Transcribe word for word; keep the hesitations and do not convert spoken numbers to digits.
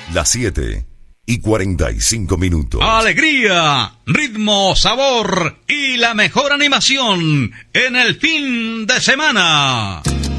Las siete y cuarenta y cinco minutos. Alegría, ritmo, sabor y la mejor animación en el fin de semana.